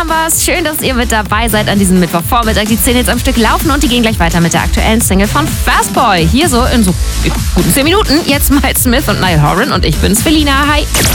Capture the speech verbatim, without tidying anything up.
haben wir's. Schön, dass ihr mit dabei seid an diesem Mittwochvormittag. Die zehn jetzt am Stück laufen und die gehen gleich weiter mit der aktuellen Single von Fastboy. Hier so in so guten zehn Minuten. Jetzt Miles Smith und Niall Horan und ich bin's, Felina. Hi.